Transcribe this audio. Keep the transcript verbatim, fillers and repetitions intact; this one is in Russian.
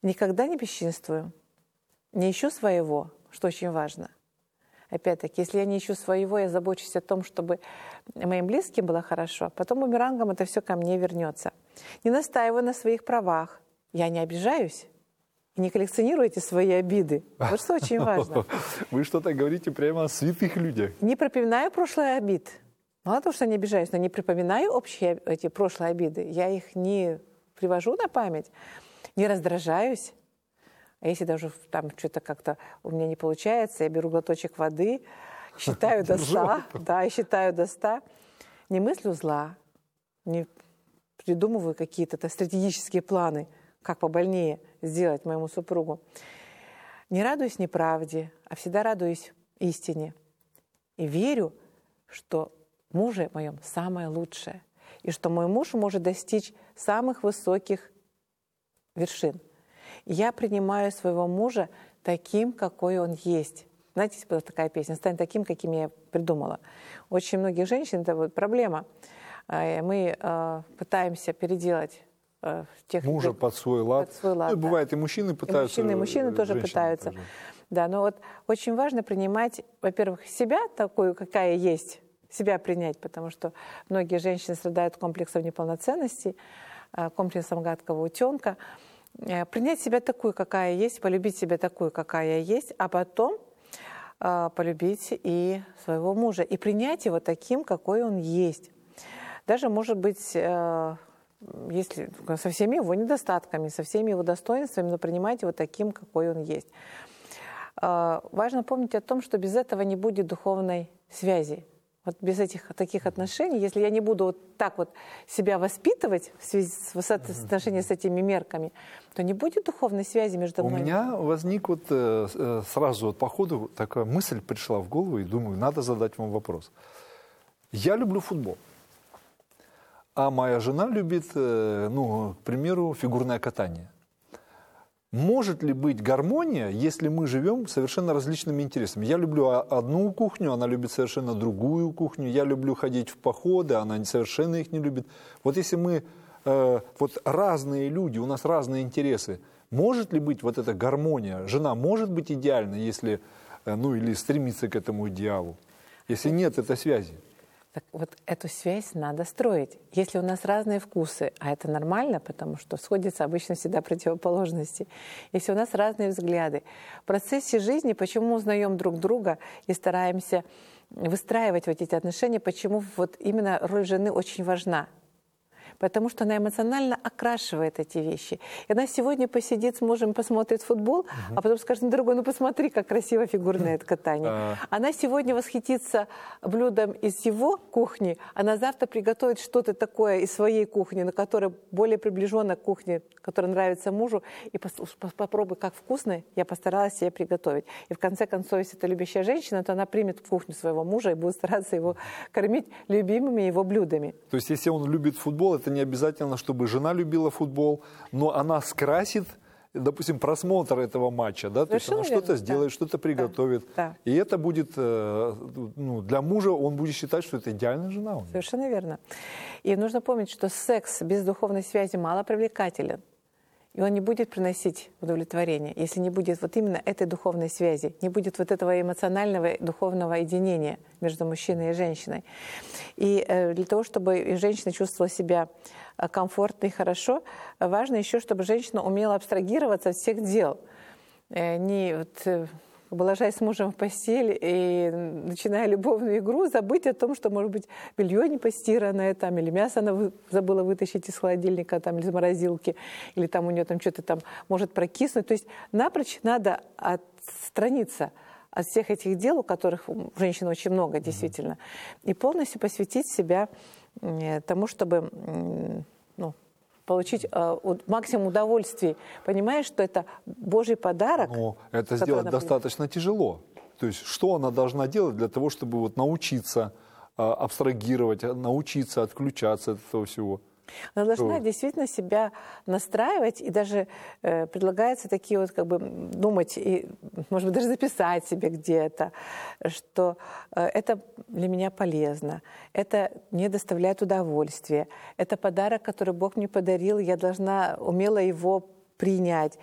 Никогда не бесчинствую, не ищу своего, что очень важно. Опять-таки, если я не ищу своего, я забочусь о том, чтобы моим близким было хорошо, потом бумерангом это все ко мне вернется. Не настаиваю на своих правах, я не обижаюсь. Не коллекционируйте свои обиды. Вот что очень важно. Вы что-то говорите прямо о святых людях. Не пропоминаю прошлые обид. Мало того, что не обижаюсь, но не припоминаю общие эти прошлые обиды. Я их не привожу на память, не раздражаюсь. А если даже там что-то как-то у меня не получается, я беру глоточек воды, считаю до ста, да, и считаю до ста. Не мыслю зла, не придумываю какие-то стратегические планы, как побольнее сделать моему супругу. Не радуюсь неправде, а всегда радуюсь истине. И верю, что в муже моем самое лучшее, и что мой муж может достичь самых высоких вершин. Я принимаю своего мужа таким, какой он есть. Знаете, была такая песня «Стань таким, каким я придумала». Очень многих женщин это вот проблема. Мы э, пытаемся переделать э, тех, мужа тех, под свой лад. Под свой лад ну, да. Бывает, и мужчины пытаются. И мужчины, и мужчины тоже пытаются. Тоже. Да, но вот очень важно принимать, во-первых, себя такую, какая есть, себя принять, потому что многие женщины страдают комплексом неполноценности, комплексом гадкого утенка. Принять себя такую, какая есть, полюбить себя такую, какая есть, а потом э, полюбить и своего мужа, и принять его таким, какой он есть. Даже, может быть, э, если со всеми его недостатками, со всеми его достоинствами, но принимать его таким, какой он есть. Э, важно помнить о том, что без этого не будет духовной связи. Вот без этих таких отношений, если я не буду вот так вот себя воспитывать в связи с отношениями с этими мерками, то не будет духовной связи между мной. У меня возник вот э, сразу вот по ходу такая мысль пришла в голову, и думаю, надо задать вам вопрос. Я люблю футбол, а моя жена любит, э, ну, к примеру, фигурное катание. Может ли быть гармония, если мы живем совершенно различными интересами? Я люблю одну кухню, она любит совершенно другую кухню. Я люблю ходить в походы, она совершенно их не любит. Вот если мы э, вот разные люди, у нас разные интересы, может ли быть вот эта гармония? Жена может быть идеальна, если, э, ну или стремиться к этому идеалу, если нет этой связи? Так вот эту связь надо строить. Если у нас разные вкусы, а это нормально, потому что сходятся обычно всегда противоположности. Если у нас разные взгляды. В процессе жизни, почему мы узнаем друг друга и стараемся выстраивать вот эти отношения, почему вот именно роль жены очень важна. Потому что она эмоционально окрашивает эти вещи. И она сегодня посидит с мужем, посмотрит футбол, угу. а потом скажет: ну, дорогой, ну посмотри, как красиво фигурное катание. А... Она сегодня восхитится блюдом из его кухни, а на завтра приготовит что-то такое из своей кухни, на которое более приближенно к кухне, которая нравится мужу, и попробуй, как вкусно я постаралась себе приготовить. И в конце концов, если это любящая женщина, то она примет кухню своего мужа и будет стараться его кормить любимыми его блюдами. То есть, если он любит футбол, это не обязательно, чтобы жена любила футбол, но она скрасит, допустим, просмотр этого матча, да, то есть она что-то сделает, да. что-то приготовит, да. и это будет, ну, для мужа, он будет считать, что это идеальная жена. Совершенно верно. И нужно помнить, что секс без духовной связи мало привлекателен. И он не будет приносить удовлетворение, если не будет вот именно этой духовной связи, не будет вот этого эмоционального духовного единения между мужчиной и женщиной. И для того, чтобы женщина чувствовала себя комфортно и хорошо, важно еще, чтобы женщина умела абстрагироваться от всех дел. Не вот, ложась с мужем в постель и начиная любовную игру, забыть о том, что, может быть, белье не постиранное, там, или мясо она забыла вытащить из холодильника, там, или из морозилки, или там у нее там что-то там может прокиснуть. То есть напрочь надо отстраниться от всех этих дел, у которых у женщин очень много, действительно, и полностью посвятить себя тому, чтобы, ну, получить э, максимум удовольствий, понимая, что это Божий подарок. Но это сделать достаточно тяжело. То есть что она должна делать для того, чтобы вот научиться э, абстрагировать, научиться отключаться от этого всего? Она должна действительно себя настраивать, и даже э, предлагается такие вот, как бы, думать, и, может быть, даже записать себе где-то, что э, это для меня полезно, это мне доставляет удовольствие, это подарок, который Бог мне подарил, я должна умело его принять.